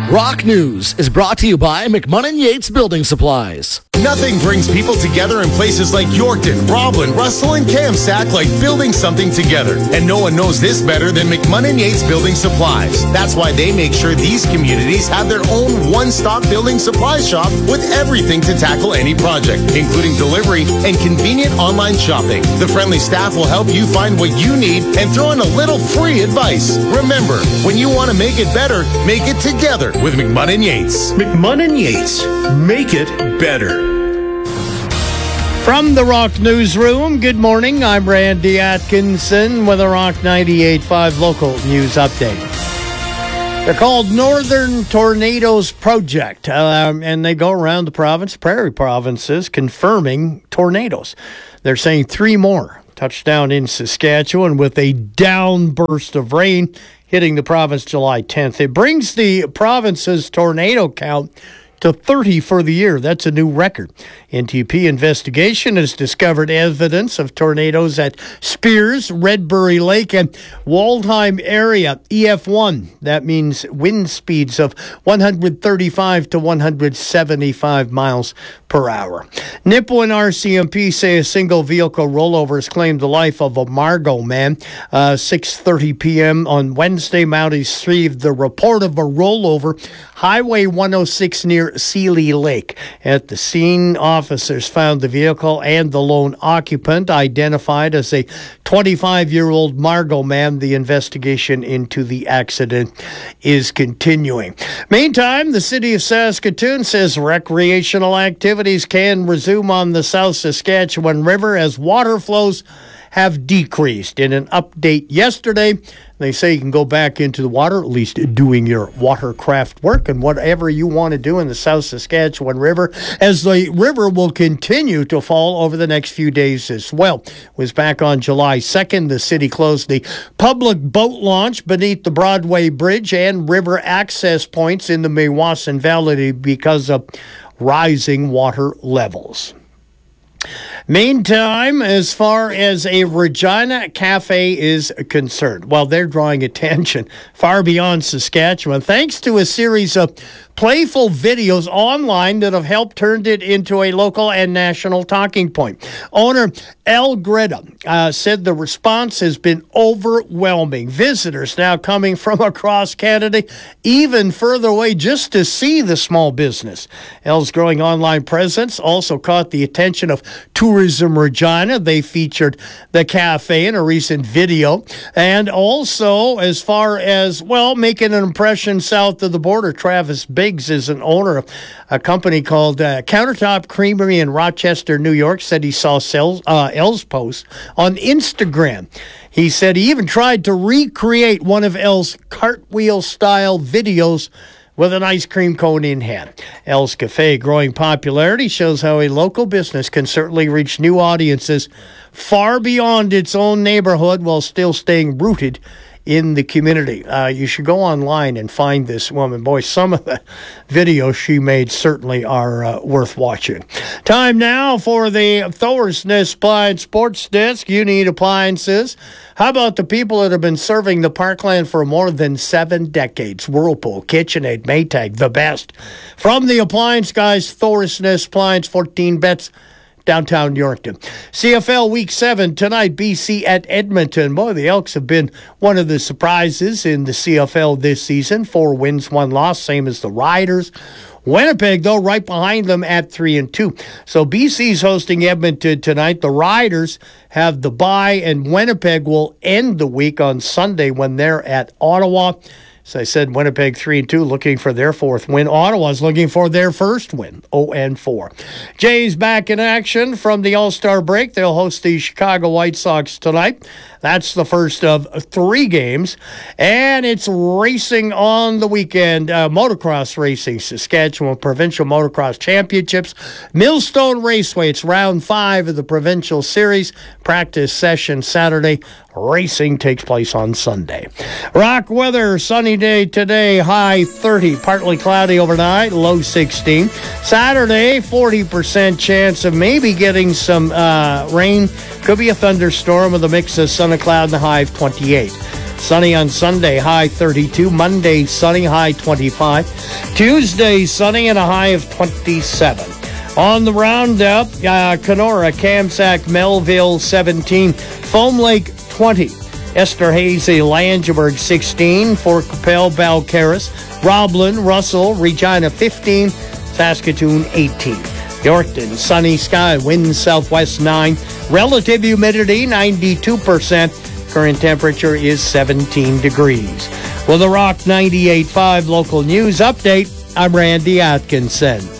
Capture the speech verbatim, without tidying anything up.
Rock News is brought to you by McMunn Yates Building Supplies. Nothing brings people together in places like Yorkton, Roblin, Russell, and Kamsack like building something together. And no one knows this better than McMunn Yates Building Supplies. That's why they make sure these communities have their own one-stop building supply shop with everything to tackle any project, including delivery and convenient online shopping. The friendly staff will help you find what you need and throw in a little free advice. Remember, when you want to make it better, make it together with McMunn Yates. McMunn Yates. Make it better. From the Rock Newsroom, good morning. I'm Randy Atkinson with a Rock ninety-eight point five local news update. They're called Northern Tornadoes Project, um, and they go around the province, prairie provinces, confirming tornadoes. They're saying three more touched down in Saskatchewan with a downburst of rain hitting the province July tenth. It brings the province's tornado count to thirty for the year. That's a new record. N T P investigation has discovered evidence of tornadoes at Spears, Redbury Lake, and Waldheim area. E F one, that means wind speeds of one hundred thirty-five to one hundred seventy-five miles per hour. Nipawin R C M P say a single vehicle rollover has claimed the life of a Margot man. Uh, six thirty p.m. on Wednesday, Mounties received the report of a rollover, Highway one oh six near Sealy Lake. At the scene, officers found the vehicle and the lone occupant, identified as a twenty-five-year-old Margot man. The investigation into the accident is continuing. Meantime, the city of Saskatoon says recreational activities can resume on the South Saskatchewan River as water flows have decreased. In an update yesterday, they say you can go back into the water, at least doing your watercraft work and whatever you want to do in the South Saskatchewan River, as the river will continue to fall over the next few days as well. It was back on July second. The city closed the public boat launch beneath the Broadway Bridge and river access points in the Meewasin Valley because of rising water levels. Meantime, as far as a Regina cafe is concerned, well, they're drawing attention far beyond Saskatchewan thanks to a series of playful videos online that have helped turn it into a local and national talking point. Owner El Greta uh, said the response has been overwhelming. Visitors now coming from across Canada, even further away, just to see the small business. El's growing online presence also caught the attention of Tourism Regina. They featured the cafe in a recent video. And also, as far as, well, making an impression south of the border, Travis Biggs is an owner of a company called uh, Countertop Creamery in Rochester, New York, said he saw El's, uh, El's post on Instagram. He said he even tried to recreate one of El's cartwheel-style videos with an ice cream cone in hand. El's Cafe growing popularity shows how a local business can certainly reach new audiences far beyond its own neighborhood while still staying rooted in the community. Uh, you should go online and find this woman. Boy, some of the videos she made certainly are uh, worth watching. Time now for the Thorsness Appliance Sports Desk. You need appliances. How about the people that have been serving the Parkland for more than seven decades? Whirlpool, KitchenAid, Maytag, the best. From the appliance guys, Thorsness Appliance, fourteen bets. Downtown Yorkton. C F L Week seven tonight, B C at Edmonton. Boy, the Elks have been one of the surprises in the C F L this season. Four wins, one loss, same as the Riders. Winnipeg, though, right behind them at three and two. So B C's hosting Edmonton tonight. The Riders have the bye, and Winnipeg will end the week on Sunday when they're at Ottawa. As I said, Winnipeg three and two, looking for their fourth win. Ottawa's looking for their first win, oh and four. Jays back in action from the All-Star break. They'll host the Chicago White Sox tonight. That's the first of three games. And it's racing on the weekend. Uh, motocross racing, Saskatchewan Provincial Motocross Championships. Millstone Raceway, it's round five of the Provincial Series. Practice session Saturday. Racing takes place on Sunday. Rock weather, sunny day today, high thirty, partly cloudy overnight, low sixteen. Saturday, forty percent chance of maybe getting some uh, rain. Could be a thunderstorm with a mix of sun and cloud and the high of twenty-eight. Sunny on Sunday, high thirty-two. Monday, sunny, high twenty-five. Tuesday, sunny and a high of twenty-seven. On the roundup, uh, Kenora, Kamsack, Melville, seventeen. Foam Lake, twenty. Esterhazy, Langeberg, sixteen. Fort Capel, Balcarres, Roblin, Russell, Regina, fifteen. Saskatoon, eighteen. Yorkton, sunny sky, wind southwest nine. Relative humidity, ninety-two percent. Current temperature is seventeen degrees. Well, the Rock ninety-eight point five local news update. I'm Randy Atkinson.